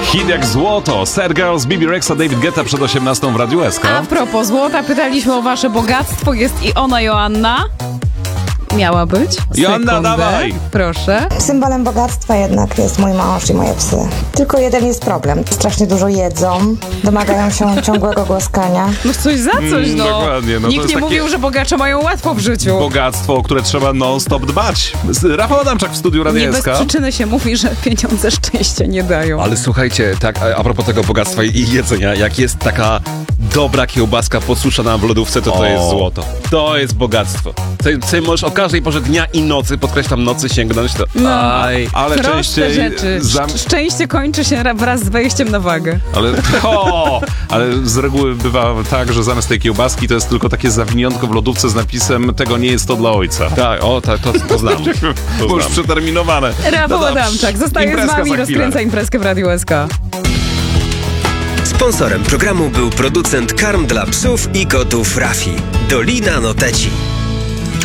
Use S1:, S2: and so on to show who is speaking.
S1: Hit jak złoto. Sad Girls, Bibi Rexa, David Guetta przed 18 w Radiu SK.
S2: A propos złota, pytaliśmy o wasze bogactwo. Jest i ona, Joanna. Miała być.
S1: Joanna,
S2: Sekundę.
S1: dawaj!
S2: Proszę.
S3: Symbolem bogactwa jednak jest mój mąż i moje psy. Tylko jeden jest problem. Strasznie dużo jedzą, domagają się ciągłego głaskania.
S2: No coś za coś, no.
S1: Dokładnie, no to
S2: Nikt
S1: jest
S2: nie
S1: takie
S2: mówił, że bogacze mają łatwo w życiu.
S1: bogactwo, o które trzeba non-stop dbać. Rafał Adamczak w studiu
S2: Nie
S1: Radia
S2: bez
S1: SK.
S2: przyczyny się mówi, że pieniądze szczęścia nie dają.
S4: Ale słuchajcie, tak a propos tego bogactwa i jedzenia, jak jest taka dobra kiełbaska podsuszona w lodówce, to jest złoto. To jest bogactwo. Ty możesz o każdej porze dnia i nocy, podkreślam nocy, sięgnąć to.
S2: No.
S4: Aj.
S1: Ale
S2: Proste
S1: częściej...
S2: rzeczy. Szczęście kończy się wraz z wejściem na wagę.
S1: Ale z reguły bywa tak, że zamiast tej kiełbaski to jest tylko takie zawiniątko w lodówce z napisem tego nie jest to dla ojca.
S4: Tak, to znam.
S1: Bo już przeterminowane.
S2: Rafał
S1: dobrze.
S2: Adamczak zostaje z
S1: Imprezka
S2: wami
S1: za
S2: i
S1: chwilę.
S2: rozkręca imprezkę w Radiu SK.
S5: Sponsorem programu był producent karm dla psów i kotów Rafi. Dolina Noteci.